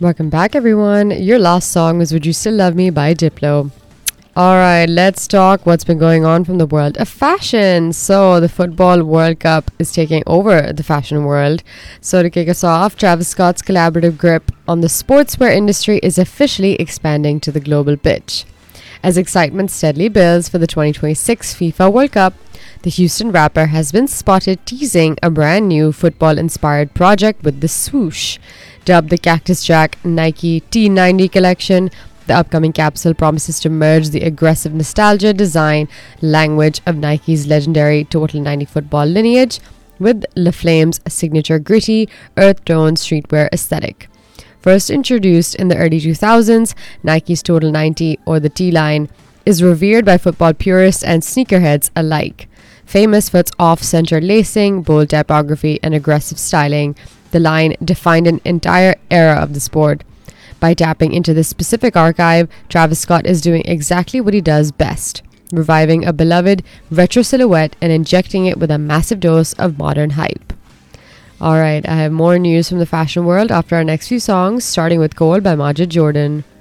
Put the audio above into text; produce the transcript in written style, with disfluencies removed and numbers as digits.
Welcome back, everyone. Your last song was Would You Still Love Me by Diplo. Alright, let's talk what's been going on from the world of fashion. So, the Football World Cup is taking over the fashion world. So, to kick us off, Travis Scott's collaborative grip on the sportswear industry is officially expanding to the global pitch. As excitement steadily builds for the 2026 FIFA World Cup, the Houston rapper has been spotted teasing a brand new football-inspired project with the swoosh. Dubbed the Cactus Jack Nike T90 collection, the upcoming capsule promises to merge the aggressive nostalgia design language of Nike's legendary Total 90 football lineage with La Flame's signature gritty, earth-tone streetwear aesthetic. First introduced in the early 2000s, Nike's Total 90, or the T-line, is revered by football purists and sneakerheads alike. Famous for its off-center lacing, bold typography, and aggressive styling, the line defined an entire era of the sport. By tapping into this specific archive, Travis Scott is doing exactly what he does best, reviving a beloved retro silhouette and injecting it with a massive dose of modern hype. Alright, I have more news from the fashion world after our next few songs, starting with Cold by Majid Jordan.